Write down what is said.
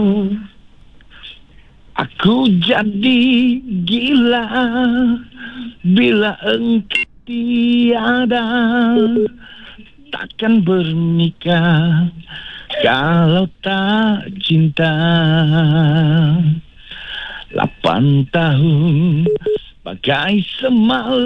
Aku jadi gila bila engkau tiada, takkan bernikah kalau tak cinta. 8 tahun bagai semalam